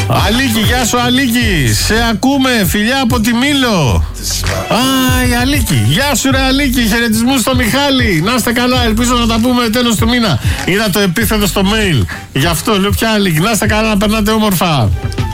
Αλίκη, γεια σου Αλίκη. Σε ακούμε, φιλιά από τη Μήλο. Α, η Αλίκη. Γεια σου ρε Αλίκη, χαιρετισμούς στο Μιχάλη. Να είστε καλά, ελπίζω να τα πούμε τέλος του μήνα. Είδα το επίθετο στο mail. Γι' αυτό λέω πια Αλίκη. Να είστε καλά, να περνάτε όμορφα.